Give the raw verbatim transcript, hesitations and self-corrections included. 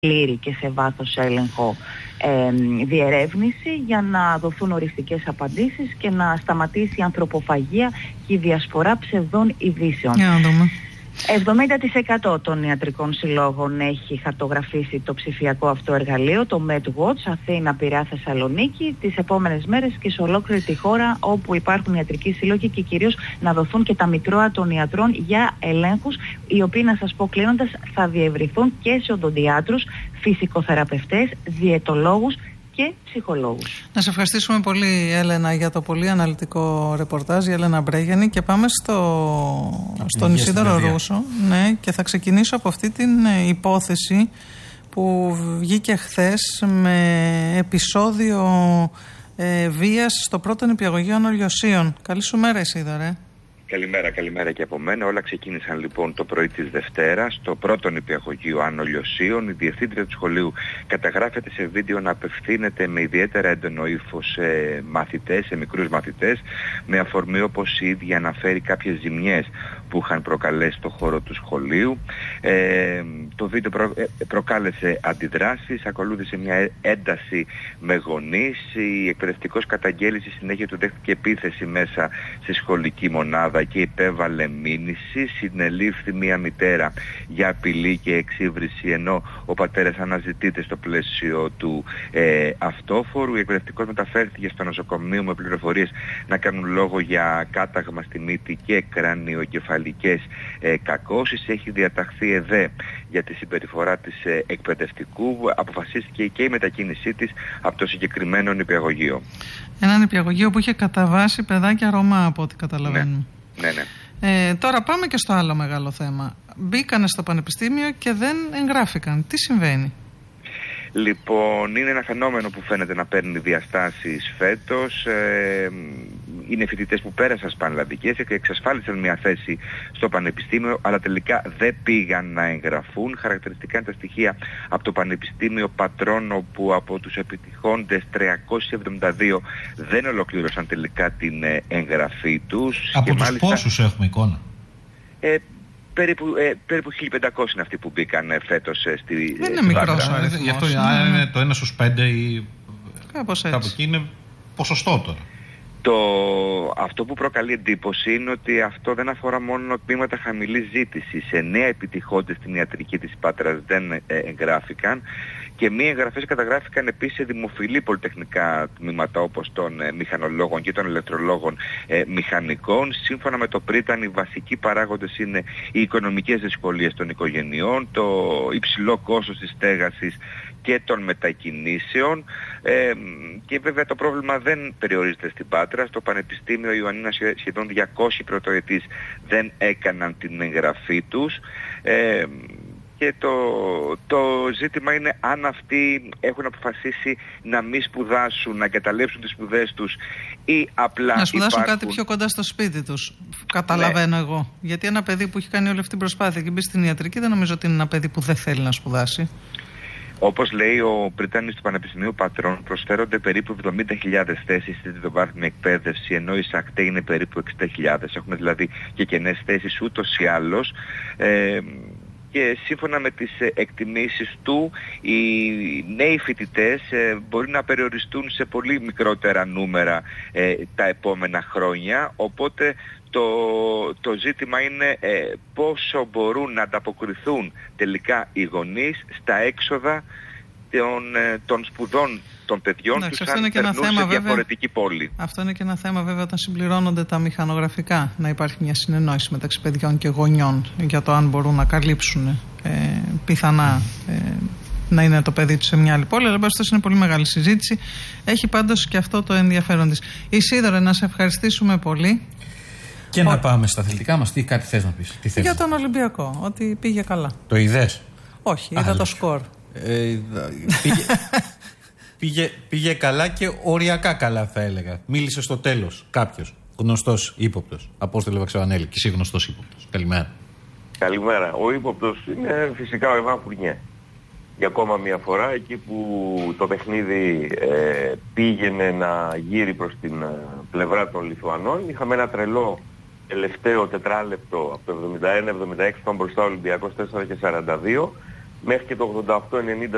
πλήρη και σε βάθος έλεγχο ε, διερεύνηση για να δοθούν οριστικές απαντήσεις και να σταματήσει η ανθρωποφαγία και η διασπορά ψευδών ειδήσεων. Yeah, εβδομήντα τοις εκατό των ιατρικών συλλόγων έχει χαρτογραφήσει το ψηφιακό αυτό εργαλείο, το MedWatch, Αθήνα, Πειραιά, Θεσσαλονίκη, τις επόμενες μέρες και σε ολόκληρη τη χώρα όπου υπάρχουν ιατρικοί σύλλογοι, και κυρίως να δοθούν και τα μητρώα των ιατρών για ελέγχους, οι οποίοι, να σας πω κλείνοντας, θα διευρυθούν και σε οδοντιάτρους, φυσικοθεραπευτές, διαιτολόγους και ψυχολόγους. Να σε ευχαριστήσουμε πολύ, Έλενα, για το πολύ αναλυτικό ρεπορτάζ, η Έλενα Μπρέγιανη, και πάμε στο, στον Ισίδωρο Ρούσο, ναι, και θα ξεκινήσω από αυτή την υπόθεση που βγήκε χθες με επεισόδιο ε, βίας στο πρώτο νηπιαγωγείο Άνω Λιωσίων. Καλή σου μέρα, Ισίδωρε. Καλημέρα, καλημέρα και από μένα. Όλα ξεκίνησαν λοιπόν το πρωί της Δευτέρας στο πρώτο νηπιαγωγείο Άνω Λιωσίων. Η διευθύντρια του σχολείου καταγράφεται σε βίντεο να απευθύνεται με ιδιαίτερα έντονο ύφος σε μαθητές, σε μικρούς μαθητές, με αφορμή, όπως η ίδια αναφέρει, κάποιες ζημιές που είχαν προκαλέσει στο χώρο του σχολείου. Ε, το βίντεο προ, ε, προκάλεσε αντιδράσεις, ακολούθησε μια ένταση με γονείς. Η εκπαιδευτικός καταγγέλει στη συνέχεια του δέχτηκε επίθεση μέσα στη σχολική μονάδα και υπέβαλε μήνυση. Συνελήφθη μια μητέρα για απειλή και εξύβριση, ενώ ο πατέρας αναζητείται στο πλαίσιο του ε, αυτόφορου. Η εκπαιδευτικός μεταφέρθηκε στο νοσοκομείο με πληροφορίες να κάνουν λόγο για κάταγμα στη μύτη και κρανιοκεφαλικές ε, κακώσεις. Έχει διαταχθεί ΕΔΕ για τη συμπεριφορά της ε, εκπαιδευτικού. Αποφασίστηκε και η μετακίνησή της από το συγκεκριμένο νηπιαγωγείο. Ένα νηπιαγωγείο που είχε καταβάσει παιδάκια Ρωμά, από ό,τι καταλαβαίνουμε. Ναι, ναι. ναι. Ε, τώρα πάμε και στο άλλο μεγάλο θέμα. Μπήκανε στο πανεπιστήμιο και δεν εγγράφηκαν. Τι συμβαίνει? Λοιπόν, είναι ένα φαινόμενο που φαίνεται να παίρνει διαστάσεις φέτος. Ε, είναι φοιτητές που πέρασαν σπανλαντικές και εξασφάλισαν μια θέση στο πανεπιστήμιο, αλλά τελικά δεν πήγαν να εγγραφούν. Χαρακτηριστικά είναι τα στοιχεία από το Πανεπιστήμιο Πατρών, όπου από τους επιτυχώντες τριακόσιοι εβδομήντα δύο δεν ολοκλήρωσαν τελικά την εγγραφή τους. Από και τους μάλιστα, πόσους έχουμε εικόνα? Ε, Περίπου, ε, περίπου χίλια πεντακόσιοι είναι αυτοί που μπήκαν ε, φέτος ε, στη Δεν είναι μικρός ο αριθμός. Γι' αυτό ναι. είναι το ένα στους πέντε ή κάπως έτσι. Κάπου εκεί είναι ποσοστό τώρα. Το, αυτό που προκαλεί εντύπωση είναι ότι αυτό δεν αφορά μόνο τμήματα χαμηλής ζήτησης. Εννέα επιτυχώντες στην ιατρική της Πάτρας δεν ε, εγγράφηκαν, και μία εγγραφές καταγράφηκαν επίσης σε δημοφιλή πολυτεχνικά τμήματα, όπως των ε, μηχανολόγων και των ηλεκτρολόγων ε, μηχανικών. Σύμφωνα με το Πρίταν, οι βασικοί παράγοντες είναι οι οικονομικές δυσκολίες των οικογενειών, το υψηλό κόστος της στέγασης και των μετακινήσεων, ε, και βέβαια το πρόβλημα δεν περιορίζεται στην Πάτρα. Στο Πανεπιστήμιο Ιωαννίνας σχεδόν διακόσιοι πρωτοετής δεν έκαναν την εγγραφή τους, ε, και το, το ζήτημα είναι αν αυτοί έχουν αποφασίσει να μην σπουδάσουν, να εγκαταλείψουν τις σπουδές τους, ή απλά να σπουδάσουν υπάρχουν... κάτι πιο κοντά στο σπίτι τους. Καταλαβαίνω ναι. εγώ. Γιατί ένα παιδί που έχει κάνει όλη αυτή την προσπάθεια και μπει στην ιατρική, δεν νομίζω ότι είναι ένα παιδί που δεν θέλει να σπουδάσει. Όπως λέει ο Πριτάνης του Πανεπιστημίου Πατρών, προσφέρονται περίπου εβδομήντα χιλιάδες θέσεις στη δευτεροβάθμια εκπαίδευση, ενώ η ΣΑΚΤΕ είναι περίπου εξήντα χιλιάδες. Έχουμε δηλαδή και κενές θέσεις ούτως ή άλλως. Ε, και σύμφωνα με τις εκτιμήσεις του, οι νέοι φοιτητές ε, μπορεί να περιοριστούν σε πολύ μικρότερα νούμερα ε, τα επόμενα χρόνια, οπότε το, το ζήτημα είναι ε, πόσο μπορούν να ανταποκριθούν τελικά οι γονείς στα έξοδα των, ε, των σπουδών των παιδιών τους, αν περνούν σε διαφορετική βέβαια, πόλη. Αυτό είναι και ένα θέμα βέβαια όταν συμπληρώνονται τα μηχανογραφικά, να υπάρχει μια συνεννόηση μεταξύ παιδιών και γονιών για το αν μπορούν να καλύψουν ε, πιθανά ε, να είναι το παιδί του σε μια άλλη πόλη. Αλλά αυτό είναι πολύ μεγάλη συζήτηση. Έχει πάντως και αυτό το ενδιαφέρον της. Ισίδωρε, να σε ευχαριστήσουμε πολύ. Και Ο... να πάμε στα αθλητικά μας. Τι κάτι θες να πεις? Τι θες? Για τον Ολυμπιακό, ότι πήγε καλά. Το είδες? Όχι, είδα Α, το σκορ. Ε, πήγε, πήγε, πήγε καλά και οριακά καλά, θα έλεγα. Μίλησε στο τέλος κάποιος γνωστός ύποπτος. Απόστολε Βαξεβανέλη, και εσύ γνωστός ύποπτος. Καλημέρα. Καλημέρα. Ο ύποπτος είναι φυσικά ο Ιβάν Φουρνιέ. Για ακόμα μια φορά, εκεί που το παιχνίδι ε, πήγαινε να γύρει προς την ε, πλευρά των Λιθουανών, είχαμε ένα τρελό τελευταίο τετράλεπτο από το εβδομήντα ένα εβδομήντα έξι, ήταν μπροστά ο Ολυμπιακός τέσσερα και σαράντα δύο, μέχρι και το ογδόντα οκτώ ενενήντα